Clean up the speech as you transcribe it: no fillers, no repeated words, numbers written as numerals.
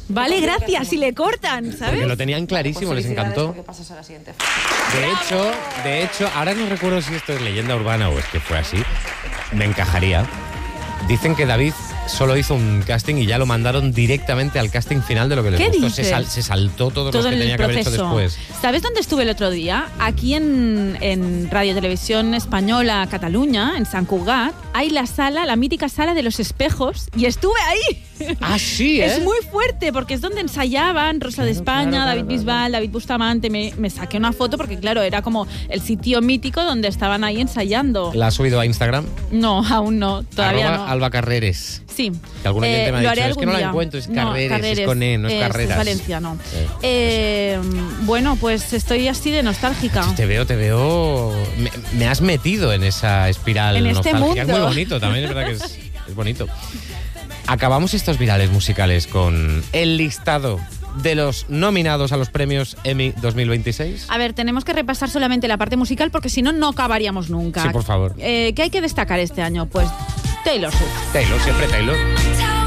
Vale, gracias, y le cortan, ¿sabes? Porque lo tenían clarísimo, les encantó. De hecho, ahora no recuerdo si esto es leyenda urbana o es que fue así. Me encajaría. Dicen que David solo hizo un casting y ya lo mandaron directamente al casting final de lo que les gustó. Se saltó todos los que tenía que haber hecho después. ¿Sabes dónde estuve el otro día? Aquí en Radio Televisión Española Cataluña, en Sant Cugat, hay la mítica sala de los espejos, y estuve ahí. Ah, sí, Es muy fuerte, porque es donde ensayaban Rosa de España, David Bisbal, David Bustamante. Me saqué una foto porque, claro, era como el sitio mítico donde estaban ahí ensayando. ¿La has subido a Instagram? No, aún no, todavía no. Alba Carreres. Sí. Que algún oyente me ha dicho, es que no la día. encuentro, es Carreres, es con E, no es Carreras. Es valenciano. Bueno, pues estoy así de nostálgica. Te veo. Me has metido en esa espiral en este nostálgica. mundo. Es muy bonito, también es verdad que es bonito. Acabamos estos virales musicales con el listado de los nominados a los premios Emmy 2026. A ver, tenemos que repasar solamente la parte musical porque si no, no acabaríamos nunca. Sí, por favor. ¿Qué hay que destacar este año? Pues Taylor Swift. Siempre Taylor.